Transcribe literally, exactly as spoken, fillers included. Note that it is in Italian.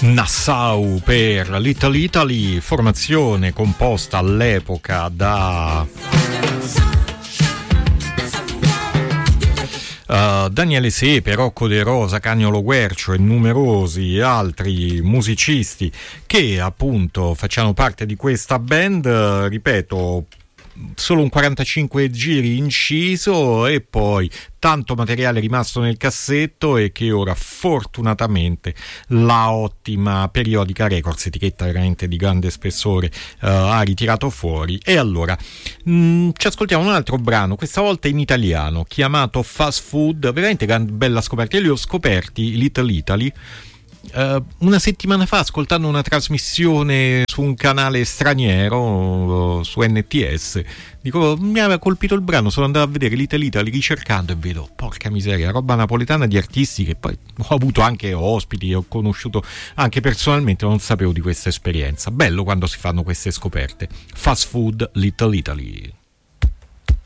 Nassau per Little Italy, formazione composta all'epoca da Uh, Daniele Sepe, Rocco De Rosa, Cagnolo Guercio e numerosi altri musicisti che appunto facciano parte di questa band. Uh, ripeto, solo un quarantacinque giri inciso e poi tanto materiale rimasto nel cassetto e che ora fortunatamente la ottima Periodica Records, etichetta veramente di grande spessore, uh, ha ritirato fuori. E allora mh, ci ascoltiamo un altro brano, questa volta in italiano, chiamato Fast Food. Veramente bella scoperta. Io li ho scoperti, Little Italy, Uh, una settimana fa ascoltando una trasmissione su un canale straniero, uh, su N T S. Dico, mi aveva colpito il brano, sono andato a vedere Little Italy ricercando e vedo, porca miseria, roba napoletana di artisti che poi ho avuto anche ospiti, ho conosciuto anche personalmente, non sapevo di questa esperienza. Bello quando si fanno queste scoperte. Fast Food, Little Italy.